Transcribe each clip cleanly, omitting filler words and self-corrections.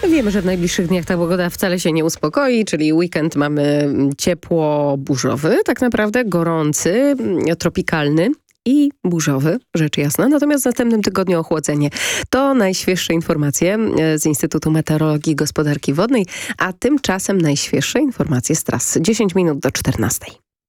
Wiemy, że w najbliższych dniach ta pogoda wcale się nie uspokoi, czyli weekend mamy ciepło-burzowy, tak naprawdę gorący, tropikalny i burzowy, rzecz jasna. Natomiast w następnym tygodniu ochłodzenie. To najświeższe informacje z Instytutu Meteorologii i Gospodarki Wodnej, a tymczasem najświeższe informacje z tras. 10 minut do 14.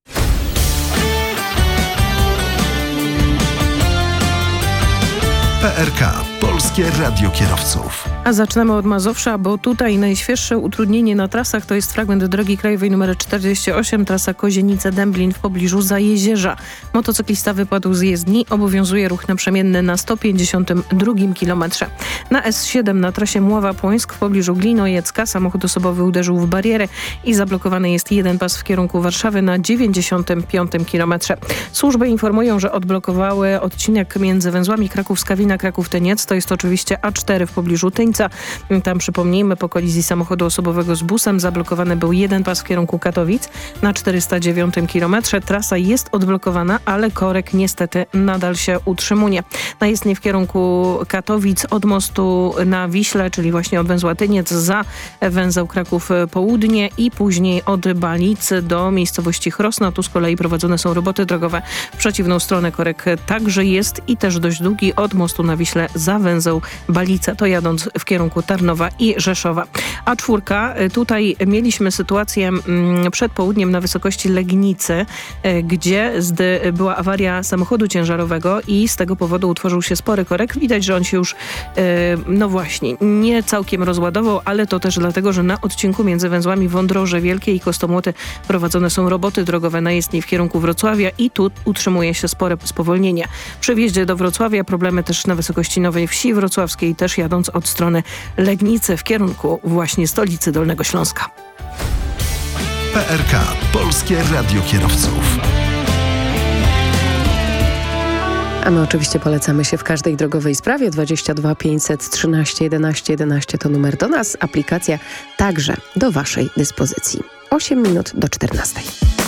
PRK. Polskie Radio Kierowców. A zaczynamy od Mazowsza, bo tutaj najświeższe utrudnienie na trasach to jest fragment drogi krajowej nr 48, trasa Kozienice-Dęblin w pobliżu Zajezierza. Motocyklista wypadł z jezdni, obowiązuje ruch naprzemienny na 152 km. Na S7 na trasie Mława-Płońsk w pobliżu Glinojecka samochód osobowy uderzył w barierę i zablokowany jest jeden pas w kierunku Warszawy na 95 km. Służby informują, że odblokowały odcinek między węzłami Kraków-Skawina, Kraków-Tyniec. To jest oczywiście A4 w pobliżu Tyńca. Tam przypomnijmy, po kolizji samochodu osobowego z busem zablokowany był jeden pas w kierunku Katowic na 409 km. Trasa jest odblokowana, ale korek niestety nadal się utrzymuje. Na jezdni w kierunku Katowic od mostu na Wiśle, czyli właśnie od węzła Tyniec za węzeł Kraków Południe i później od Balic do miejscowości Chrosna. Tu z kolei prowadzone są roboty drogowe. W przeciwną stronę korek także jest i też dość długi od mostu na Wiśle za węzeł Balice. To jadąc w kierunku Tarnowa i Rzeszowa. A4, tutaj mieliśmy sytuację przed południem na wysokości Legnicy, gdzie była awaria samochodu ciężarowego i z tego powodu utworzył się spory korek. Widać, że on się już, no właśnie, nie całkiem rozładował, ale to też dlatego, że na odcinku między węzłami Wądroże Wielkie i Kostomłoty prowadzone są roboty drogowe na jezdni w kierunku Wrocławia i tu utrzymuje się spore spowolnienie. Przy wjeździe do Wrocławia problemy też na wysokości Nowej Wsi Wrocławskiej, też jadąc od strony Legnicy w kierunku właśnie stolicy Dolnego Śląska. PRK. Polskie Radio Kierowców. A my oczywiście polecamy się w każdej drogowej sprawie. 22 513 11 11 to numer do nas. Aplikacja także do waszej dyspozycji. 8 minut do 14.